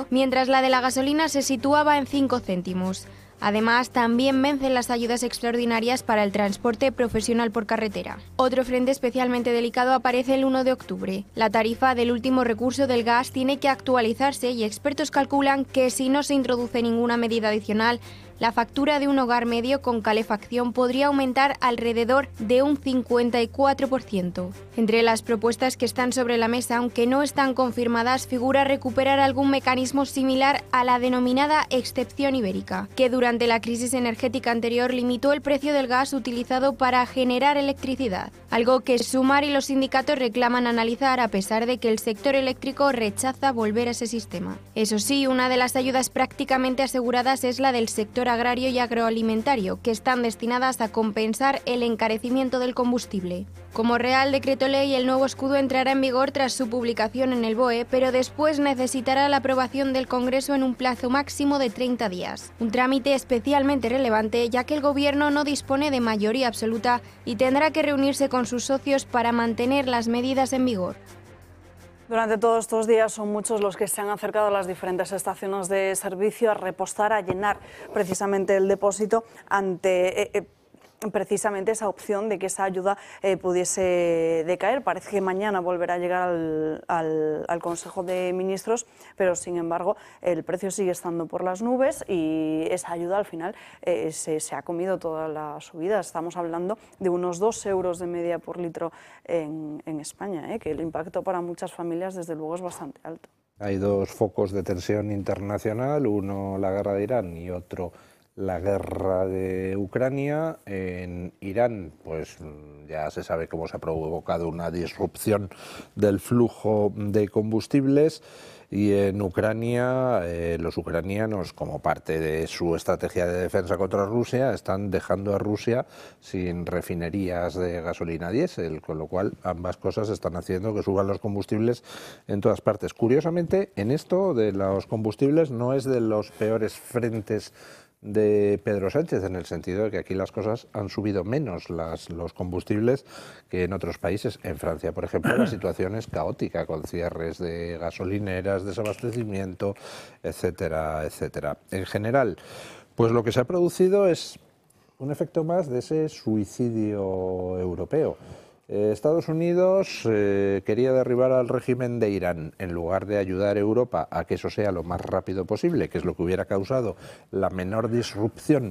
mientras la de la gasolina se situaba en 5 céntimos. Además, también vencen las ayudas extraordinarias para el transporte profesional por carretera. Otro frente especialmente delicado aparece el 1 de octubre. La tarifa del último recurso del gas tiene que actualizarse y expertos calculan que si no se introduce ninguna medida adicional, la factura de un hogar medio con calefacción podría aumentar alrededor de un 54%. Entre las propuestas que están sobre la mesa, aunque no están confirmadas, figura recuperar algún mecanismo similar a la denominada excepción ibérica, que durante la crisis energética anterior limitó el precio del gas utilizado para generar electricidad, algo que Sumar y los sindicatos reclaman analizar a pesar de que el sector eléctrico rechaza volver a ese sistema. Eso sí, una de las ayudas prácticamente aseguradas es la del sector agrario y agroalimentario, que están destinadas a compensar el encarecimiento del combustible. Como Real Decreto Ley, el nuevo escudo entrará en vigor tras su publicación en el BOE, pero después necesitará la aprobación del Congreso en un plazo máximo de 30 días. Un trámite especialmente relevante, ya que el Gobierno no dispone de mayoría absoluta y tendrá que reunirse con sus socios para mantener las medidas en vigor. Durante todos estos días son muchos los que se han acercado a las diferentes estaciones de servicio a repostar, a llenar precisamente el depósito ante precisamente esa opción de que esa ayuda pudiese decaer. Parece que mañana volverá a llegar al Consejo de Ministros, pero sin embargo el precio sigue estando por las nubes y esa ayuda al final se ha comido toda la subida. Estamos hablando de unos 2 euros de media por litro en España, que el impacto para muchas familias desde luego es bastante alto. Hay 2 focos de tensión internacional, uno la guerra de Irán y otro la guerra de Ucrania. En Irán, pues ya se sabe cómo se ha provocado una disrupción del flujo de combustibles, y en Ucrania los ucranianos, como parte de su estrategia de defensa contra Rusia, están dejando a Rusia sin refinerías de gasolina diésel, con lo cual ambas cosas están haciendo que suban los combustibles en todas partes. Curiosamente, en esto de los combustibles no es de los peores frentes de Pedro Sánchez, en el sentido de que aquí las cosas han subido menos los combustibles que en otros países. En Francia, por ejemplo, la situación es caótica, con cierres de gasolineras, desabastecimiento, etcétera, etcétera. En general, pues lo que se ha producido es un efecto más de ese suicidio europeo. Estados Unidos quería derribar al régimen de Irán en lugar de ayudar a Europa a que eso sea lo más rápido posible, que es lo que hubiera causado la menor disrupción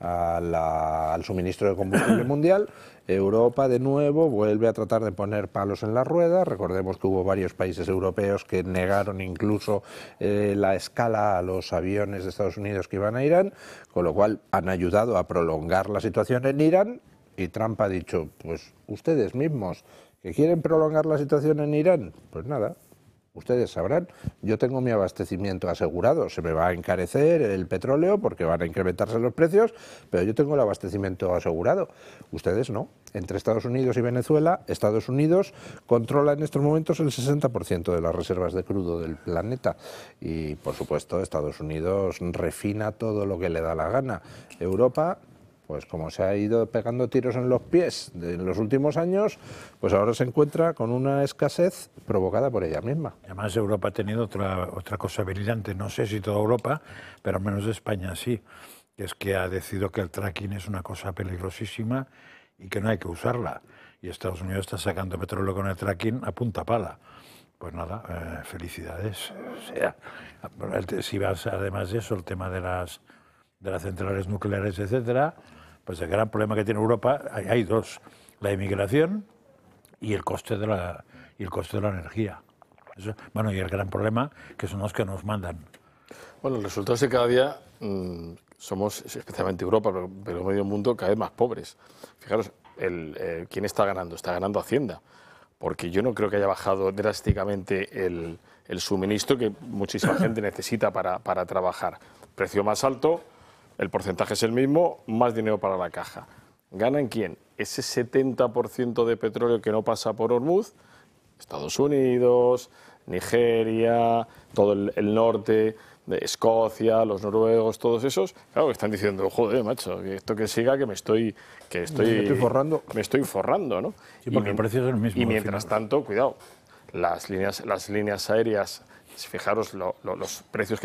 al suministro de combustible mundial. Europa de nuevo vuelve a tratar de poner palos en las ruedas. Recordemos que hubo varios países europeos que negaron incluso la escala a los aviones de Estados Unidos que iban a Irán, con lo cual han ayudado a prolongar la situación en Irán. Y Trump ha dicho, pues ustedes mismos, que quieren prolongar la situación en Irán, pues nada, ustedes sabrán, yo tengo mi abastecimiento asegurado, se me va a encarecer el petróleo porque van a incrementarse los precios, pero yo tengo el abastecimiento asegurado, ustedes no. Entre Estados Unidos y Venezuela, Estados Unidos controla en estos momentos el 60% de las reservas de crudo del planeta y, por supuesto, Estados Unidos refina todo lo que le da la gana. Europa, pues como se ha ido pegando tiros en los pies en los últimos años, pues ahora se encuentra con una escasez provocada por ella misma. Además, Europa ha tenido otra cosa brillante, no sé si toda Europa, pero al menos España sí, que es que ha decidido que el fracking es una cosa peligrosísima y que no hay que usarla. Y Estados Unidos está sacando petróleo con el fracking a punta pala. Pues nada, felicidades. O sea, si vas además de eso, el tema de las centrales nucleares, etcétera, pues el gran problema que tiene Europa hay 2: la inmigración y el coste de la energía. Eso, bueno, y el gran problema que son los que nos mandan. Bueno, el resultado es que cada día somos, especialmente Europa, pero medio mundo, cada vez más pobres. Fijaros, ¿quién está ganando? Está ganando Hacienda, porque yo no creo que haya bajado drásticamente el suministro que muchísima gente necesita para trabajar. Precio más alto, el porcentaje es el mismo, más dinero para la caja. ¿Ganan quién? Ese 70% de petróleo que no pasa por Hormuz, Estados Unidos, Nigeria, todo el norte de Escocia, los noruegos, todos esos, claro, que están diciendo, joder, macho, que esto que siga, que me estoy forrando, ¿no? Sí, porque el precio es el mismo. Y mientras tanto, cuidado, las líneas aéreas, fijaros los precios que